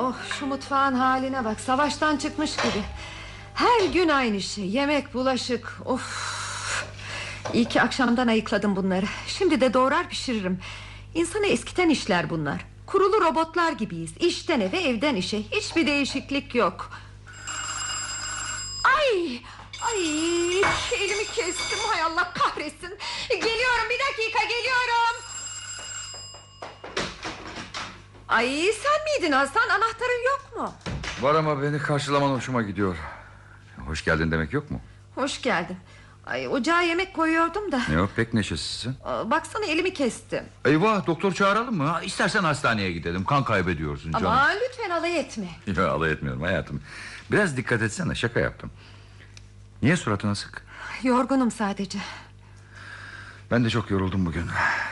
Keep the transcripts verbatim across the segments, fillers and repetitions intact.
Oh, şu mutfağın haline bak, savaştan çıkmış gibi. Her gün aynı şey, yemek, bulaşık. Of. İyi ki akşamdan ayıkladım bunları. Şimdi de doğrar pişiririm. İnsanı eskiten işler bunlar. Kurulu robotlar gibiyiz. İşten eve, evden işe. Hiçbir değişiklik yok. Ay, ay, elimi kestim. Hay Allah kahretsin. Geliyorum, bir dakika, geliyorum. Ay, sen miydin Hasan? Anahtarın yok mu? Var ama beni karşılaman hoşuma gidiyor. Hoş geldin demek yok mu? Hoş geldin. Ay, ocağa yemek koyuyordum da. Yok, pek neşesizsin. Baksana, elimi kestim. Eyvah, doktor çağıralım mı? Ha, İstersen hastaneye gidelim, kan kaybediyorsun canım. Ama lütfen alay etme. Yok, alay etmiyorum hayatım. Biraz dikkat etsene, şaka yaptım. Niye suratın asık? Yorgunum sadece. Ben de çok yoruldum bugün.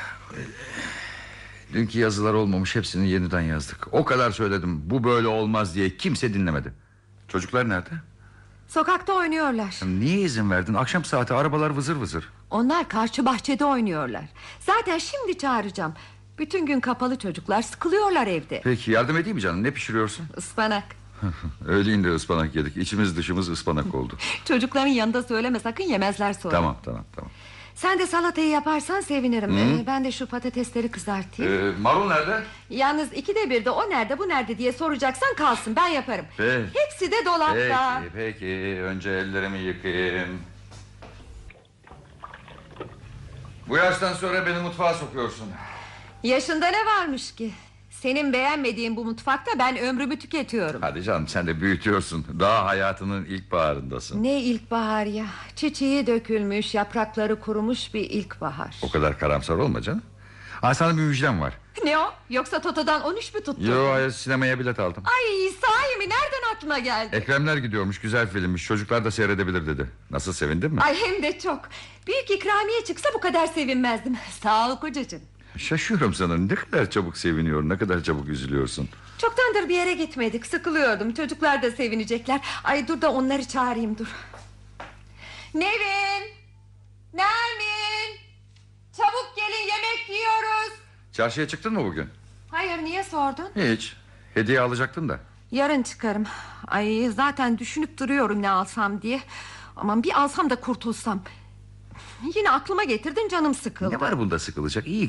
Dünkü yazılar olmamış, hepsini yeniden yazdık. O kadar söyledim, bu böyle olmaz diye, kimse dinlemedi. Çocuklar nerede? Sokakta oynuyorlar. Niye izin verdin? Akşam saati arabalar vızır vızır. Onlar karşı bahçede oynuyorlar. Zaten şimdi çağıracağım. Bütün gün kapalı çocuklar, sıkılıyorlar evde. Peki, yardım edeyim mi canım? Ne pişiriyorsun? Ispanak. Öğleyin ıspanak yedik. İçimiz dışımız ıspanak oldu. Çocukların yanında söyleme sakın, yemezler sonra. Tamam tamam tamam. Sen de salatayı yaparsan sevinirim. ee, Ben de şu patatesleri kızartayım. ee, Marul nerede? Yalnız ikide bir de o nerede bu nerede diye soracaksan kalsın, ben yaparım. Peki. Hepsi de dolapta. Peki peki, önce ellerimi yıkayayım. Bu yaştan sonra beni mutfağa sokuyorsun. Yaşında ne varmış ki? Senin beğenmediğin bu mutfakta ben ömrümü tüketiyorum. Hadi canım, sen de büyütüyorsun. Daha hayatının ilkbaharındasın. Ne ilkbahar ya. Çiçeği dökülmüş, yaprakları kurumuş bir ilkbahar. O kadar karamsar olma canım. Ha, sana bir müjdem var. Ne o? Yoksa Toto'dan on üç mü tuttun? Yo, hayır, sinemaya bilet aldım. Ay, sahi mi? Nereden aklına geldi? Ekremler gidiyormuş, güzel filmmiş. Çocuklar da seyredebilir dedi. Nasıl, sevindin mi? Ay, hem de çok. Büyük ikramiye çıksa bu kadar sevinmezdim. Sağ ol kocacığım. Şaşıyorum sana, ne kadar çabuk seviniyor, ne kadar çabuk üzülüyorsun. Çoktandır bir yere gitmedik, sıkılıyordum. Çocuklar da sevinecekler. Ay, dur da onları çağırayım, dur. Nevin, Nermin, çabuk gelin, yemek yiyoruz. Çarşıya çıktın mı bugün? Hayır, niye sordun? Hiç, hediye alacaktın da. Yarın çıkarım. Ay, zaten düşünüp duruyorum ne alsam diye. Aman bir alsam da kurtulsam. Yine aklıma getirdin, canım sıkıldı. Ne var bunda sıkılacak? İyi